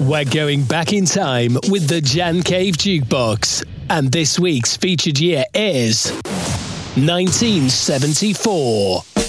We're going back in time with the Jan Cave Jukebox, and this week's featured year is 1974.